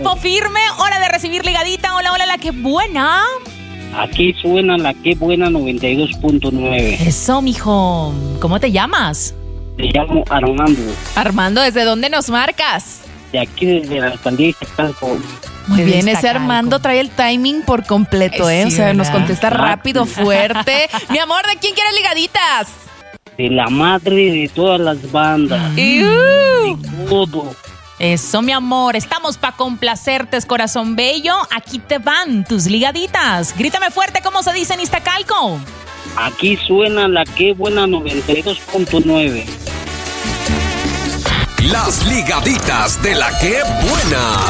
Ánimo firme, hora de recibir ligadita. Hola, hola, la que buena. Aquí suena la que buena 92.9. Eso, mijo. ¿Cómo te llamas? Me llamo Armando. Armando, ¿desde dónde nos marcas? De aquí desde la alcaldía de Iztacalco. Muy bien, Desde ese Iztacalco. Armando trae el timing por completo, ¿eh? Sí, O sea, nos ¿verdad? contesta rápido, fuerte. Mi amor, ¿de quién quieres ligaditas? De la madre de todas las bandas. Y, De todo. Eso, mi amor. Estamos para complacerte, corazón bello. Aquí te van tus ligaditas. Grítame fuerte, ¿cómo se dice en Iztacalco? Aquí suena la que buena 92.9. Las ligaditas de la que buena.